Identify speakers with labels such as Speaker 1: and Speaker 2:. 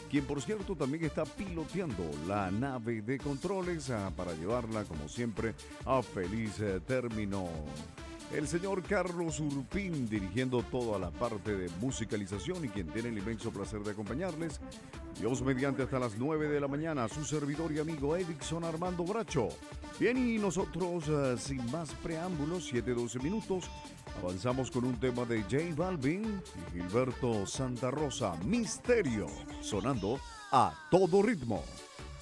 Speaker 1: quien por cierto también está piloteando la nave de controles para llevarla, como siempre, a feliz término. El señor Carlos Urpín dirigiendo toda la parte de musicalización y quien tiene el inmenso placer de acompañarles. Dios mediante hasta las 9 de la mañana, su servidor y amigo Edixon Armando Bracho. Bien, y nosotros sin más preámbulos, 7:12 minutos, avanzamos con un tema de J Balvin y Gilberto Santa Rosa, Misterio, sonando a todo ritmo.